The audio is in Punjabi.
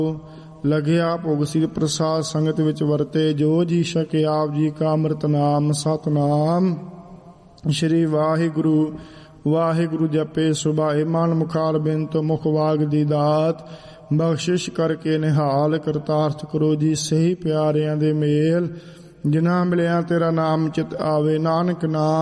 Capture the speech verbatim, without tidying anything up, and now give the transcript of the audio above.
ਲਗਿਆ ਭੋਗ ਸਿਰ ਪ੍ਰਸਾਦ ਸੰਗਤ ਵਿੱਚ ਵਰਤੇ। ਜੋ ਜੀ ਸਕੇ ਆਪ ਜੀ ਕਾ ਅੰਮ੍ਰਿਤ ਨਾਮ ਸਤਨਾਮ। ਸ਼੍ਰੀ ਵਾਹਿਗੁਰੂ ਵਾਹਿਗੁਰੂ ਜਪੇ ਸੁਭਾਏ ਮਨ ਮੁਖਾਰ ਬਿੰਤ ਮੁਖ ਵਾਗ ਦੀ ਦਾਤ। ਬਖਸ਼ਿਸ਼ ਕਰਕੇ ਨਿਹਾਲ ਕਰਤਾਰਥ ਕਰੋ ਜੀ ਸਹੀ ਪਿਆਰਿਆਂ ਦੇ ਮੇਲ। ਜਿਨ੍ਹਾਂ ਮਿਲਿਆ ਤੇਰਾ ਨਾਮ ਚਿਤ ਆਵੇ। ਨਾਨਕ ਨਾਮ